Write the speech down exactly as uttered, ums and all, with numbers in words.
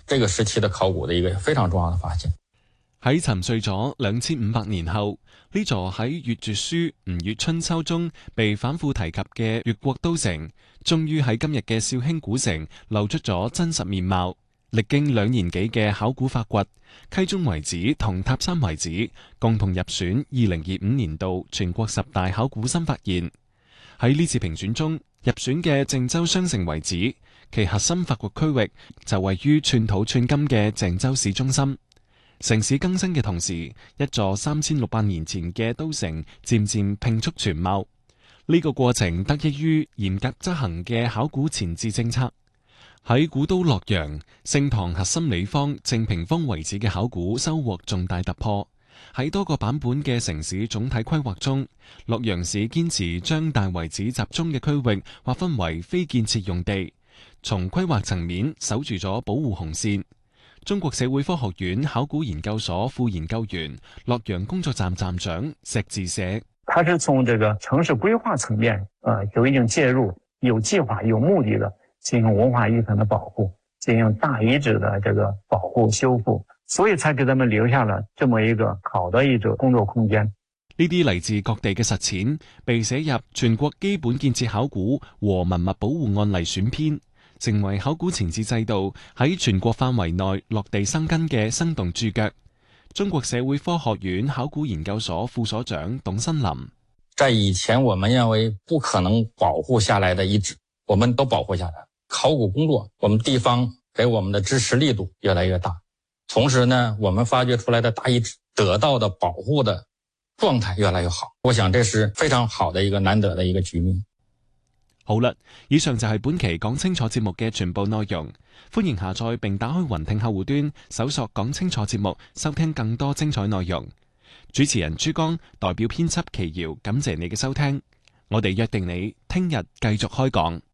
這個時期的考古的一個非常重要的發現。 喺沉睡咗兩千五百年後，呢座喺《越絕書》《吳越春秋》中被反覆提及嘅越國都城，終於喺今日嘅紹興古城露出咗真實面貌。歷經兩年幾嘅考古發掘，溪中遺址同塔山遺址共同入選二零二五年度全國十大考古新發現。喺呢次評選中，入選嘅鄭州雙城遺址，其核心發掘區域就位於寸土寸金嘅鄭州市中心。城市更新嘅同時，一座三千六百年前嘅都城漸漸摒蓄全貌。呢、這個過程得益於嚴格執行嘅考古前置政策。喺古都洛陽，盛唐核心里坊正平坊遺址嘅考古收穫重大突破。喺多個版本嘅城市總體規劃中，洛陽市堅持將大遺址集中嘅區域劃分為非建設用地，從規劃層面守住咗保護紅線。中國社會科學院考古研究所副研究員、洛陽工作站站長石志寫， 它是從這個城市規劃層面，呃，有一定介入，有計劃、有目的的進行文化遺產的保護，進行大遺址的這個保護修復，所以才給他們留下了這麼一個好的一種工作空間。 呢啲嚟自各地嘅實踐，被寫入全國基本建設考古和文物保護案例選篇，成為考古前置制度喺全國範圍內落地生根嘅生動注腳。中國社會科學院考古研究所副所長董新林， 在以前我們認為不可能保護下來的遺址，我們都保護下來。考古工作，我們地方給我們的支持力度越來越大，同時呢，我們發掘出來的大遺址得到的保護的狀態越來越好。我想這是非常好的一個難得的一個局面。 好啦，以上就係本期講清楚節目嘅全部內容。歡迎下載並打開雲聽客戶端，搜索講清楚節目，收聽更多精彩內容。主持人朱江代表編輯祁瑤，感謝你嘅收聽。我哋約定你聽日繼續開講。